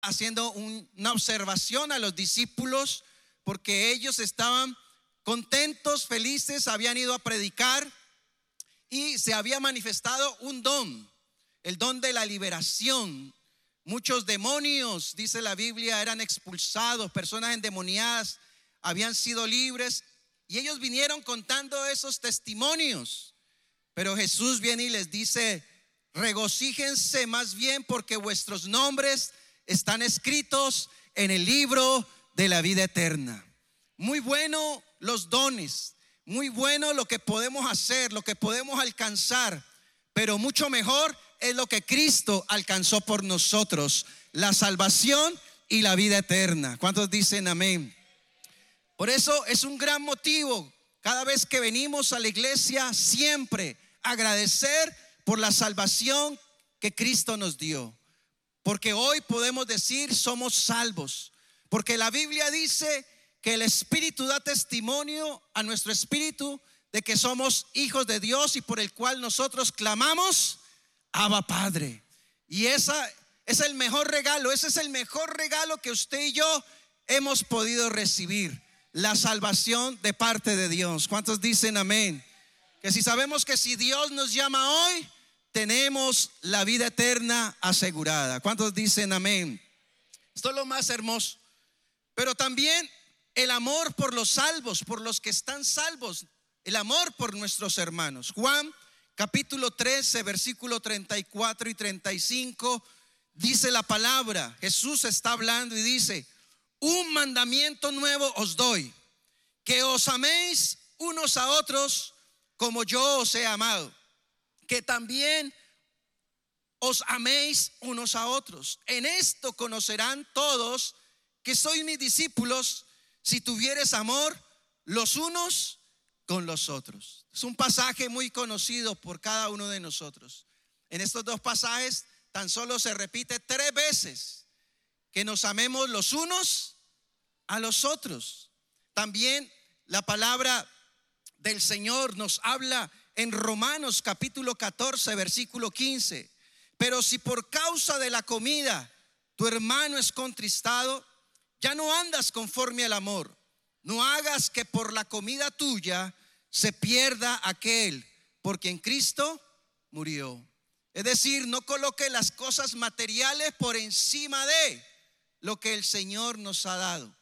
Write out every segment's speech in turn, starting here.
haciendo una observación a los discípulos porque ellos estaban contentos, felices, habían ido a predicar y se había manifestado un don, el don de la liberación. Muchos demonios, dice la Biblia, eran expulsados, personas endemoniadas habían sido libres y ellos vinieron contando esos testimonios. Pero Jesús viene y les dice: regocíjense más bien porque vuestros nombres están escritos en el libro de la vida eterna. Muy bueno los dones, muy bueno lo que podemos hacer, lo que podemos alcanzar, pero mucho mejor es lo que Cristo alcanzó por nosotros: la salvación y la vida eterna. ¿Cuántos dicen amén? Por eso es un gran motivo cada vez que venimos a la iglesia siempre agradecer por la salvación que Cristo nos dio, porque hoy podemos decir somos salvos, porque la Biblia dice que el Espíritu da testimonio a nuestro espíritu de que somos hijos de Dios y por el cual nosotros clamamos: Abba Padre. Y esa es el mejor regalo, ese es el mejor regalo que usted y yo hemos podido recibir, la salvación de parte de Dios. ¿Cuántos dicen amén? Que si sabemos que si Dios nos llama hoy, tenemos la vida eterna asegurada. ¿Cuántos dicen amén? Esto es lo más hermoso. Pero también el amor por los salvos, por los que están salvos, el amor por nuestros hermanos. Juan capítulo 13, versículo 34 y 35, dice la palabra, Jesús está hablando y dice: un mandamiento nuevo os doy, que os améis unos a otros como yo os he amado, que también os améis unos a otros. En esto conocerán todos que sois mis discípulos, si tuvieres amor los unos con los otros. Es un pasaje muy conocido por cada uno de nosotros. En estos dos pasajes tan solo se repite 3 veces que nos amemos los unos a los otros. También la palabra del Señor nos habla en Romanos capítulo 14, versículo 15. Pero si por causa de la comida tu hermano es contristado, ya no andas conforme al amor. No hagas que por la comida tuya se pierda aquel por quien Cristo murió. Es decir, no coloque las cosas materiales por encima de lo que el Señor nos ha dado.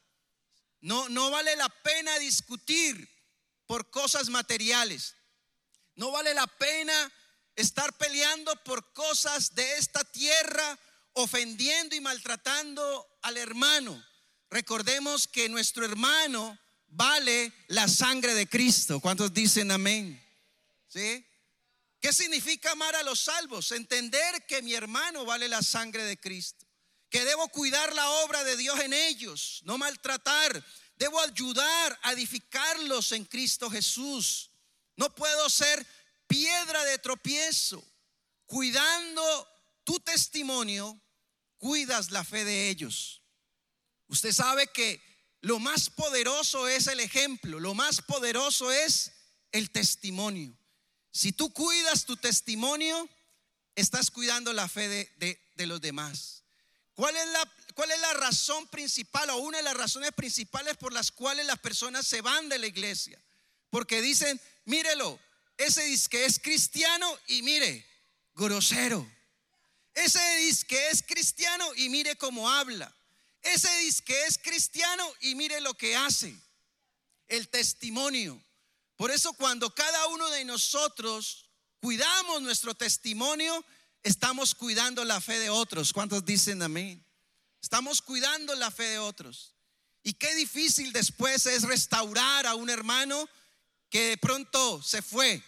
No vale la pena discutir por cosas materiales. No vale la pena estar peleando por cosas de esta tierra, ofendiendo y maltratando al hermano. Recordemos que nuestro hermano vale la sangre de Cristo. ¿Cuántos dicen amén? ¿Sí? ¿Qué significa amar a los salvos? Entender que mi hermano vale la sangre de Cristo, que debo cuidar la obra de Dios en ellos, no maltratar. Debo ayudar a edificarlos en Cristo Jesús. No puedo ser piedra de tropiezo. Cuidando tu testimonio, cuidas la fe de ellos. Usted sabe que lo más poderoso es el ejemplo, lo más poderoso es el testimonio. Si tú cuidas tu testimonio, estás cuidando la fe de los demás. ¿Cuál es la razón principal o una de las razones principales por las cuales las personas se van de la iglesia? Porque dicen: mírelo, ese dice que es cristiano y mire, grosero. Ese dice que es cristiano y mire cómo habla. Ese dice que es cristiano y mire lo que hace. El testimonio. Por eso cuando cada uno de nosotros cuidamos nuestro testimonio, estamos cuidando la fe de otros. ¿Cuántos dicen amén? Estamos cuidando la fe de otros. Y qué difícil después es restaurar a un hermano que de pronto se fue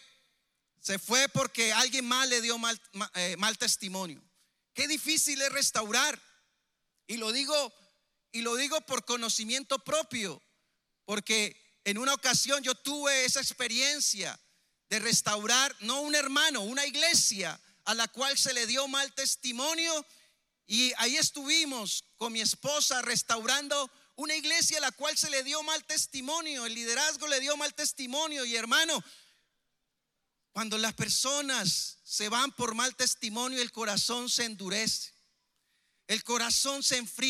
porque alguien más le dio mal testimonio. Qué difícil es restaurar. Y lo digo por conocimiento propio, porque en una ocasión yo tuve esa experiencia de restaurar, no un hermano, una iglesia a la cual se le dio mal testimonio. Y ahí estuvimos con mi esposa restaurando una iglesia a la cual se le dio mal testimonio. El liderazgo le dio mal testimonio. Y hermano, cuando las personas se van por mal testimonio, el corazón se endurece. el corazón se enfría.